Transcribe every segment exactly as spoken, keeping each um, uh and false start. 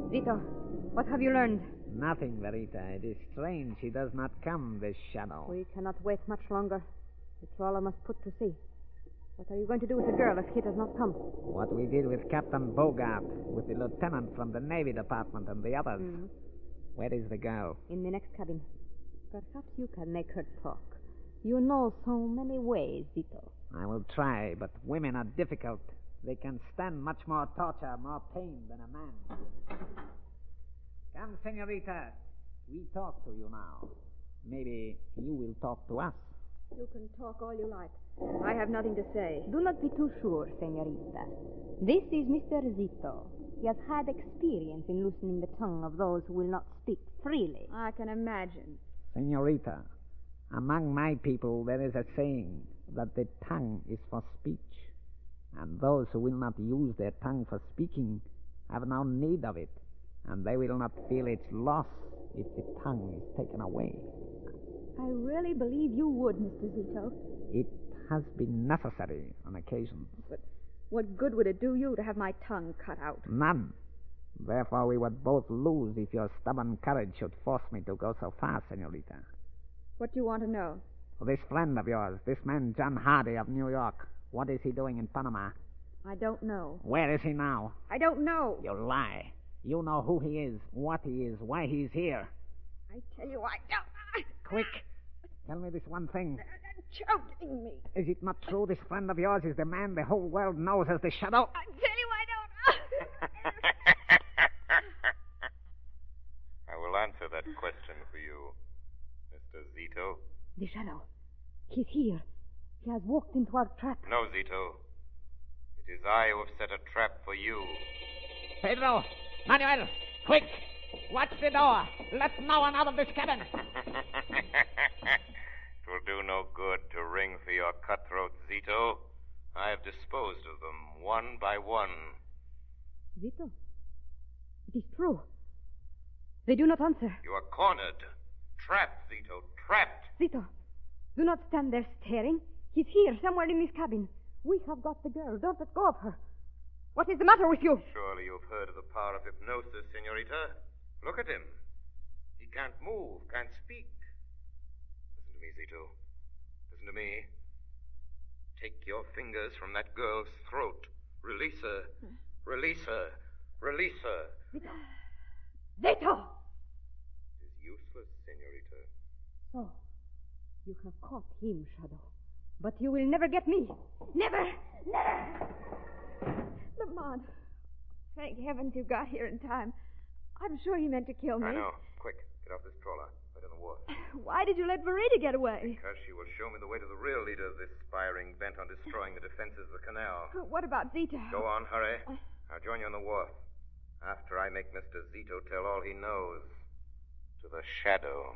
Zito, what have you learned? Nothing, Verita. It is strange he does not come, this shadow. We cannot wait much longer. The trawler must put to sea. What are you going to do with the girl if he does not come? What we did with Captain Bogart, with the lieutenant from the Navy Department and the others. Mm-hmm. Where is the girl? In the next cabin. Perhaps you can make her talk. You know so many ways, Zito. I will try, but women are difficult. They can stand much more torture, more pain than a man. Come, senorita. We talk to you now. Maybe you will talk to us. You can talk all you like. I have nothing to say. Do not be too sure, senorita. This is Mister Zito. He has had experience in loosening the tongue of those who will not speak freely. I can imagine. Senorita, among my people there is a saying that the tongue is for speech, and those who will not use their tongue for speaking have no need of it, and they will not feel its loss if the tongue is taken away. I really believe you would, Mister Zito. It has been necessary on occasion. But what good would it do you to have my tongue cut out? None. Therefore, we would both lose if your stubborn courage should force me to go so far, senorita. What do you want to know? This friend of yours, this man John Hardy of New York, what is he doing in Panama? I don't know. Where is he now? I don't know. You lie. You know who he is, what he is, why he's here. I tell you, I don't. Quick, tell me this one thing. They're choking me. Is it not true this friend of yours is the man the whole world knows as the Shadow? I tell you, I don't. I will answer that question for you, Mister Zito. The Shadow. He's here. He has walked into our trap. No, Zito. It is I who have set a trap for you. Pedro! Manuel! Quick! Watch the door! Let no one out of this cabin! It will do no good to ring for your cutthroat, Zito. I have disposed of them, one by one. Zito, it is true. They do not answer. You are cornered. Trapped, Zito, trapped. Zito, do not stand there staring. He's here, somewhere in this cabin. We have got the girl. Don't let go of her. What is the matter with you? Surely you've heard of the power of hypnosis, senorita. Look at him. He can't move, can't speak. Listen to me, Zito. Listen to me. Take your fingers from that girl's throat. Release her. Release her. Release her. Zito. Zito! It is useless, senorita. So, you have caught him, Shadow. But you will never get me. Never! Never! Lamont, thank heavens you got here in time. I'm sure he meant to kill me. I know. Quick, get off this trawler. Right on the wharf. Why did you let Verita get away? Because she will show me the way to the real leader of this spy ring bent on destroying the defenses of the canal. What about Zito? Go on, hurry. I'll join you on the wharf. After I make Mister Zito tell all he knows to the Shadow.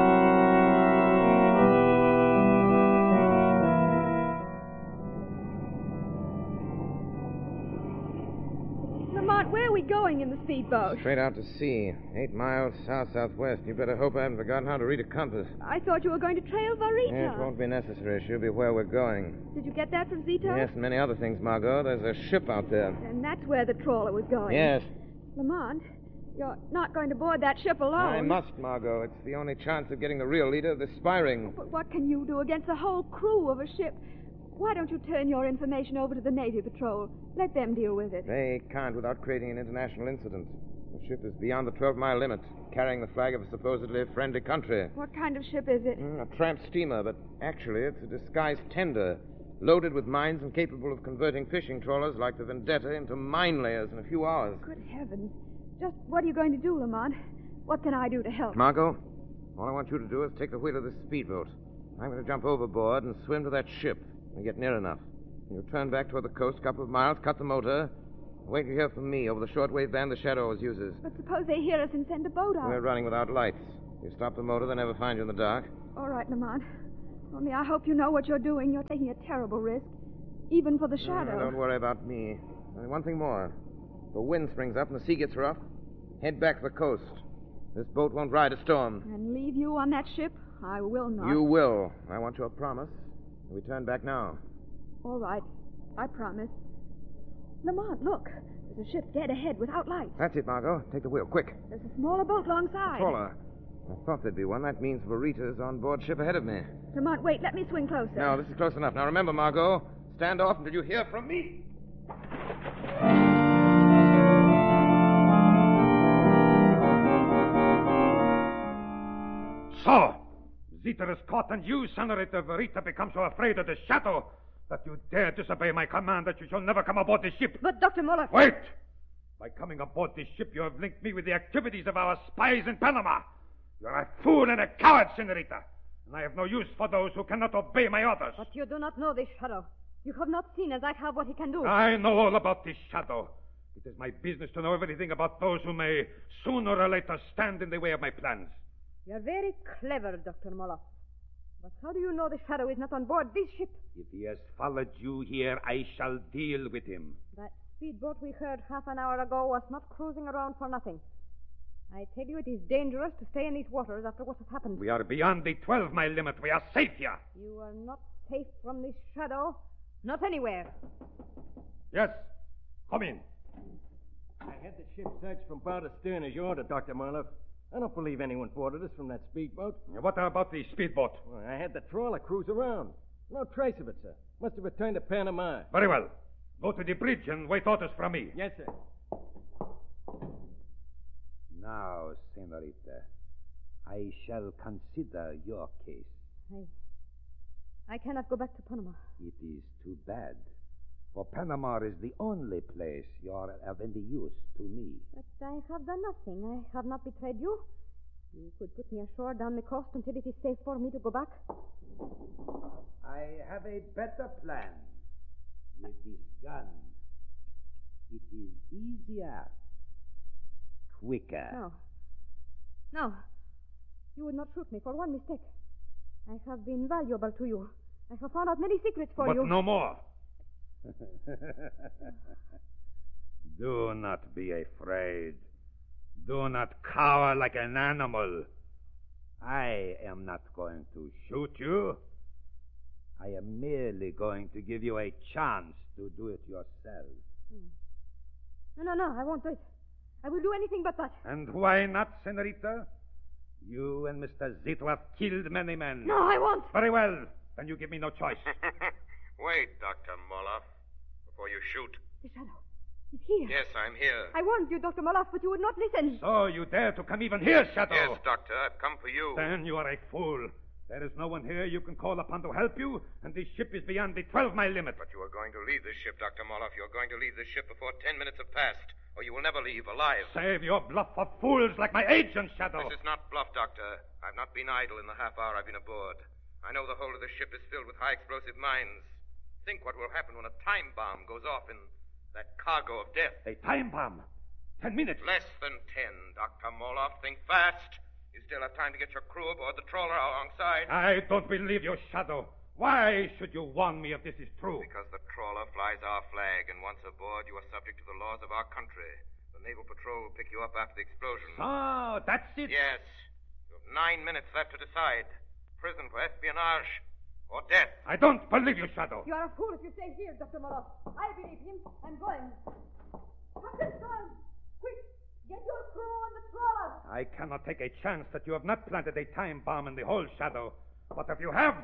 Lamont, where are we going in the speedboat? Straight out to sea. Eight miles south-southwest. You better hope I haven't forgotten how to read a compass. I thought you were going to trail Verita. Yeah, it won't be necessary. She'll be where we're going. Did you get that from Zito? Yes, and many other things, Margot. There's a ship out there. And that's where the trawler was going. Yes. Lamont, you're not going to board that ship alone. I must, Margot. It's the only chance of getting the real leader of this spy ring. But what can you do against the whole crew of a ship? Why don't you turn your information over to the Navy Patrol? Let them deal with it. They can't without creating an international incident. The ship is beyond the twelve-mile limit, carrying the flag of a supposedly friendly country. What kind of ship is it? Mm, a tramp steamer, but actually it's a disguised tender, loaded with mines and capable of converting fishing trawlers like the Vendetta into mine layers in a few hours. Good heavens. Just what are you going to do, Lamont? What can I do to help? Margot, all I want you to do is take the wheel of this speedboat. I'm going to jump overboard and swim to that ship and get near enough. When you turn back toward the coast a couple of miles, cut the motor, wait to hear from me over the shortwave band the Shadow always uses. But suppose they hear us and send a boat out. We're running without lights. If you stop the motor, they'll never find you in the dark. All right, Lamont. Only I hope you know what you're doing. You're taking a terrible risk, even for the Shadow. Uh, don't worry about me. Only one thing more. If the wind springs up and the sea gets rough, head back to the coast. This boat won't ride a storm. And leave you on that ship? I will not. You will. I want your promise. We turn back now. All right. I promise. Lamont, look. There's a ship dead ahead without lights. That's it, Margot. Take the wheel, quick. There's a smaller boat alongside. Trawler. I thought there'd be one. That means Verita's on board ship ahead of me. Lamont, wait. Let me swing closer. No, this is close enough. Now remember, Margot, stand off until you hear from me. So, Zeta is caught, and you, Senorita Verita, become so afraid of the shadow that you dare disobey my command that you shall never come aboard this ship. But, Doctor Muller... Wait! By coming aboard this ship, you have linked me with the activities of our spies in Panama. You're a fool and a coward, Senorita, and I have no use for those who cannot obey my orders. But you do not know this shadow. You have not seen as I have what he can do. I know all about this shadow. It is my business to know everything about those who may sooner or later stand in the way of my plans. You're very clever, Doctor Muller. But how do you know the shadow is not on board this ship? If he has followed you here, I shall deal with him. That speedboat we heard half an hour ago was not cruising around for nothing. I tell you, it is dangerous to stay in these waters after what has happened. We are beyond the twelve-mile limit. We are safe here. You are not safe from this shadow. Not anywhere. Yes. Come in. I had the ship searched from bow to stern as you ordered, Doctor Marlowe. I don't believe anyone boarded us from that speedboat. What about the speedboat? Well, I had the trawler cruise around. No trace of it, sir. Must have returned to Panama. Very well. Go to the bridge and wait orders from me. Yes, sir. Now, Senorita, I shall consider your case. I... I cannot go back to Panama. It is too bad. For Panama is the only place you are of any use to me. But I have done nothing. I have not betrayed you. You could put me ashore down the coast until it is safe for me to go back. I have a better plan. With this gun, it is easier, quicker. No. No. You would not shoot me for one mistake. I have been valuable to you. I have found out many secrets for but you. But no more. Do not be afraid. Do not cower like an animal. I am not going to shoot you. I am merely going to give you a chance to do it yourself. Hmm. No, no, no, I won't do it. I will do anything but that. And why not, Senorita? You and Mister Zito have killed many men. No, I won't. Very well. Then you give me no choice. Wait, Doctor Moloff, before you shoot. The shadow. He's here. Yes, I'm here. I warned you, Doctor Moloff, but you would not listen. So you dare to come even here, Shadow? Yes, Doctor. I've come for you. Then you are a fool. There is no one here you can call upon to help you, and this ship is beyond the twelve-mile limit. But you are going to leave this ship, Doctor Moloff. You're going to leave this ship before ten minutes have passed, or you will never leave alive. Save your bluff for fools like my agent, Shadow. This is not bluff, Doctor. I've not been idle in the half hour I've been aboard. I know the hold of the ship is filled with high-explosive mines. Think what will happen when a time bomb goes off in that cargo of death. A time bomb? Ten minutes? Less than ten, Doctor Moloff. Think fast. You still have time to get your crew aboard the trawler alongside. I don't believe you, Shadow. Why should you warn me if this is true? Because the trawler flies our flag, and once aboard, you are subject to the laws of our country. The Naval Patrol will pick you up after the explosion. Oh, that's it? Yes. You have nine minutes left to decide. Prison for espionage or death. I don't believe you, Shadow. You are a fool if you stay here, Doctor Moloff. I believe him. I'm going. Captain Stone, quick, get your crew on the trawler. I cannot take a chance that you have not planted a time bomb in the whole, Shadow. But if you have,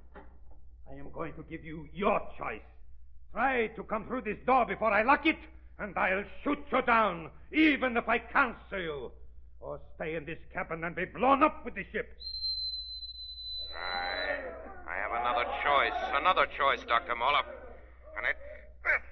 I am going to give you your choice. Try to come through this door before I lock it, and I'll shoot you down, even if I can't see you. Or stay in this cabin and be blown up with the ship. I, I have another choice, another choice, Doctor Moloff. And it's this.